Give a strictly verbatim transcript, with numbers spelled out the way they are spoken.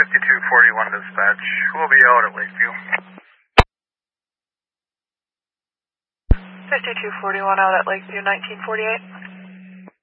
fifty-two forty-one dispatch. We'll be out at Lakeview. fifty-two forty-one out at Lakeview, nineteen forty-eight.